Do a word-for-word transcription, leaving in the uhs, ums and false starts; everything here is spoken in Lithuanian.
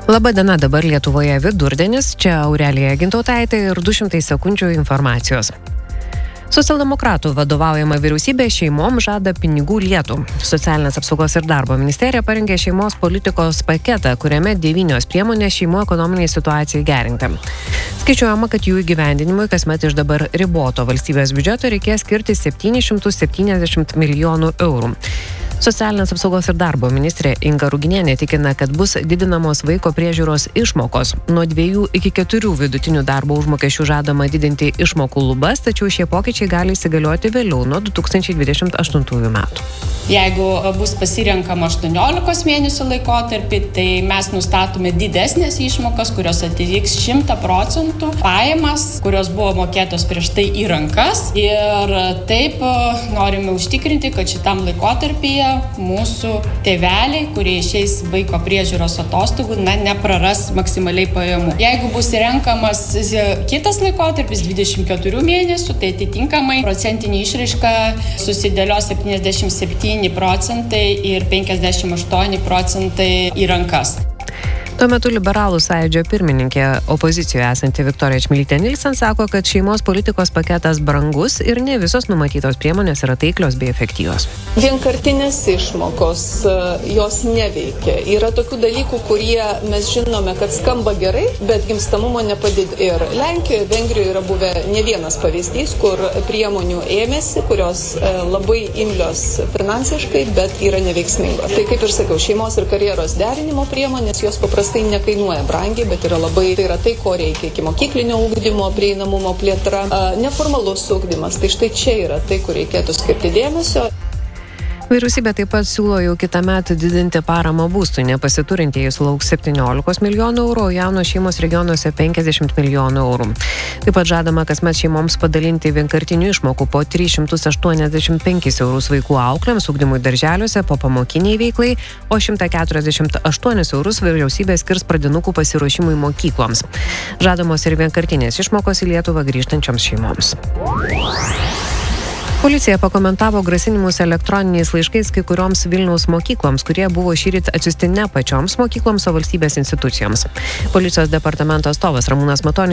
Labadiena, dabar Lietuvoje vidurdienis, čia Aurelija Gintautaitė ir du šimtai sekundžių informacijos. Socialdemokratų vadovaujama vyriausybė šeimom žada pinigų lietų. Socialinės apsaugos ir darbo ministerija parengė šeimos politikos paketą, kuriame devynios priemonės šeimų ekonominiai situacijai gerinti. Skaičiuojama, kad jų įgyvendinimui kasmet iš dabar riboto valstybės biudžeto reikės skirti septynis šimtus septyniasdešimt milijonų eurų. Socialinės apsaugos ir darbo ministrė Inga Ruginienė tikina, kad bus didinamos vaiko priežiūros išmokos. Nuo dviejų iki keturių vidutinių darbo užmokesčių žadama didinti išmokų lubas, tačiau šie pokyčiai gali įsigalioti vėliau nuo du tūkstančiai dvidešimt aštuntųjų metų. Jeigu bus pasirenkama aštuoniolikos mėnesių laikotarpį, tai mes nustatome didesnės išmokas, kurios atitiks šimtą procentų pajamas, kurios buvo mokėtos prieš tai į rankas. Ir taip norime užtikrinti, kad šitam laikotarpyje mūsų tėveliai, kurie išeis vaiko priežiūros atostogų, na, nepraras maksimaliai pajamų. Jeigu bus renkamas kitas laikotarpis dvidešimt keturių mėnesių, tai atitinkamai procentinė išraiška susidėlios septyniasdešimt septyni procentai ir penkiasdešimt aštuoni procentai į rankas. Tuo metu liberalų sąjūdžio pirmininkė opozicijoje esanti Viktorija Čmilytė Nilsen sako, kad šeimos politikos paketas brangus ir ne visos numatytos priemonės yra taiklios bei efektyvios. Vienkartinės išmokos, jos neveikia. Yra tokių dalykų, kurie mes žinome, kad skamba gerai, bet gimstamumo nepadidina. Ir Lenkijoje, Vengrijoje yra buvę ne vienas pavyzdys, kur priemonių ėmėsi, kurios labai imlios finansiškai, bet yra neveiksmingos. Tai kaip ir sakiau, šeimos ir karjeros derinimo priemonės, jos paprastai tai nekainuoja brangiai, bet yra labai, tai yra tai, ko reikia, iki mokyklinio ugdymo, prieinamumo plėtra, neformalus ugdymas. Tai štai čia yra tai, kur reikėtų skirti dėmesio. Vyriausybė taip pat siūlo jau kitąmet didinti paramą būstui, nepasiturintieji sulauks septyniolikos milijonų eurų, o jaunos šeimos regionuose penkiasdešimt milijonų eurų. Taip pat žadama kasmet šeimoms padalinti vienkartinių išmokų po tris šimtus aštuoniasdešimt penkis eurus vaikų auklėms, ugdymui darželiuose, po pamokiniai veiklai, o šimtą keturiasdešimt aštuonis eurus vyriausybė skirs pradinukų pasiruošimui mokykloms. Žadamos ir vienkartinės išmokos į Lietuvą grįžtančioms šeimoms. Policija pakomentavo grasinimus elektroniniais laiškais kai kurioms Vilniaus mokykloms, kurie buvo šįryt atsiųsti ne pačioms mokykloms, o valstybės institucijoms. Policijos departamento atstovas Ramūnas Matonis